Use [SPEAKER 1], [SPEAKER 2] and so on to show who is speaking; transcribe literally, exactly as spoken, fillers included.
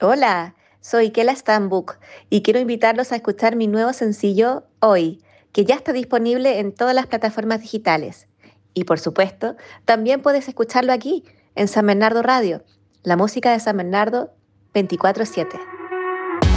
[SPEAKER 1] Hola, soy Kela Stambuk y quiero invitarlos a escuchar mi nuevo sencillo Hoy, que ya está disponible en todas las plataformas digitales. Y por supuesto, también puedes escucharlo aquí, en San Bernardo Radio, la música de San Bernardo veinticuatro siete.